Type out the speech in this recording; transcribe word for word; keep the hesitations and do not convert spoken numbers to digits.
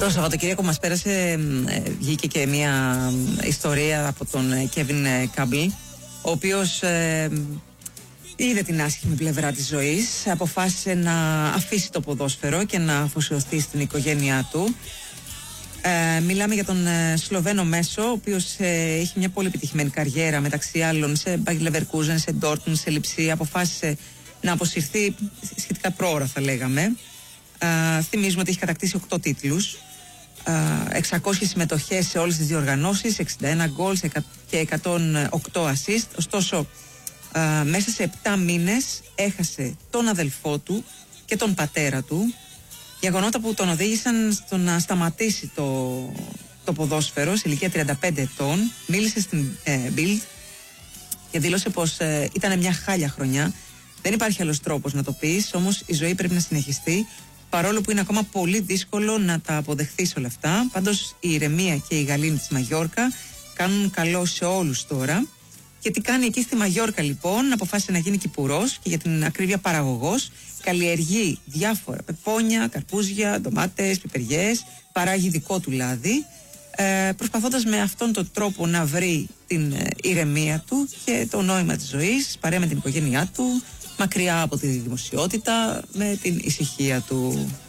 Το Σαββατοκύριακο μας πέρασε, ε, βγήκε και μια ιστορία από τον Κέβιν Κάμπλ, ο οποίος ε, είδε την άσχημη πλευρά της ζωής, αποφάσισε να αφήσει το ποδόσφαιρο και να αφοσιωθεί στην οικογένειά του. Ε, μιλάμε για τον ε, Σλοβαίνο μέσο, ο οποίος ε, έχει μια πολύ επιτυχημένη καριέρα, μεταξύ άλλων σε Bayer Leverkusen, σε Dortmund, σε Λιψία. Αποφάσισε να αποσυρθεί σχετικά πρόωρα, θα λέγαμε. Ε, θυμίζουμε ότι έχει κατακτήσει οκτώ τίτλους, ε, εξακόσιες συμμετοχές σε όλες τις διοργανώσεις, εξήντα ένα γκολ και εκατόν οκτώ assist. Ωστόσο, ε, μέσα σε επτά μήνες έχασε τον αδελφό του και τον πατέρα του, γεγονότα που τον οδήγησαν στο να σταματήσει το, το ποδόσφαιρο σε ηλικία τριάντα πέντε ετών. Μίλησε στην ε, Bild και δήλωσε πως ε, ήταν μια χάλια χρονιά. Δεν υπάρχει άλλος τρόπος να το πεις, όμως η ζωή πρέπει να συνεχιστεί, παρόλο που είναι ακόμα πολύ δύσκολο να τα αποδεχθείς όλα αυτά. Πάντως η ηρεμία και η γαλήνη της Μαγιόρκα κάνουν καλό σε όλους τώρα. Και τι κάνει εκεί στη Μαγιόρκα λοιπόν? Αποφάσισε να γίνει κυπουρός και για την ακρίβεια παραγωγός. Καλλιεργεί διάφορα πεπόνια, καρπούζια, ντομάτες, πιπεριές, παράγει δικό του λάδι, ε, προσπαθώντας με αυτόν τον τρόπο να βρει την ε, ηρεμία του και το νόημα της ζωής, παρέα με την οικογένειά του, μακριά από τη δημοσιότητα, με την ησυχία του.